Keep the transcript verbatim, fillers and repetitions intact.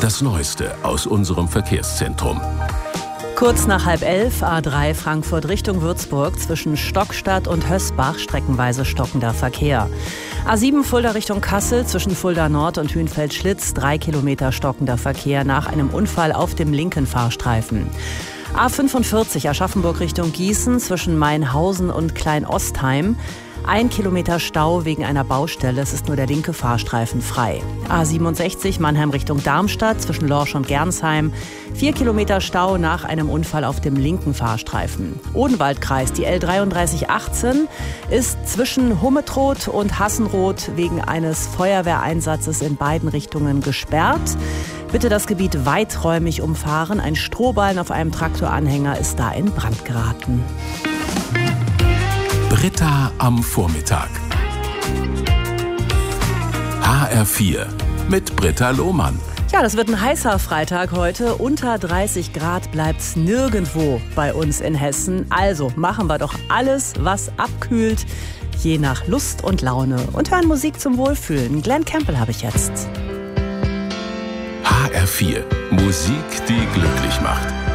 Das Neueste aus unserem Verkehrszentrum. Kurz nach halb elf, A drei Frankfurt Richtung Würzburg, zwischen Stockstadt und Hösbach streckenweise stockender Verkehr. A sieben Fulda Richtung Kassel, zwischen Fulda Nord und Hünfeld-Schlitz, drei Kilometer stockender Verkehr nach einem Unfall auf dem linken Fahrstreifen. A fünfundvierzig Aschaffenburg Richtung Gießen, zwischen Mainhausen und Kleinostheim. Ein Kilometer Stau wegen einer Baustelle, es ist nur der linke Fahrstreifen frei. A siebenundsechzig Mannheim Richtung Darmstadt, zwischen Lorsch und Gernsheim. Vier Kilometer Stau nach einem Unfall auf dem linken Fahrstreifen. Odenwaldkreis, die L dreiunddreißig achtzehn, ist zwischen Hummetroth und Hassenroth wegen eines Feuerwehreinsatzes in beiden Richtungen gesperrt. Bitte das Gebiet weiträumig umfahren. Ein Strohballen auf einem Traktoranhänger ist da in Brand geraten. Britta am Vormittag. H R vier mit Britta Lohmann. Ja, das wird ein heißer Freitag heute. Unter dreißig Grad bleibt's nirgendwo bei uns in Hessen. Also machen wir doch alles, was abkühlt, je nach Lust und Laune. Und hören Musik zum Wohlfühlen. Glenn Campbell habe ich jetzt. H R vier. Musik, die glücklich macht.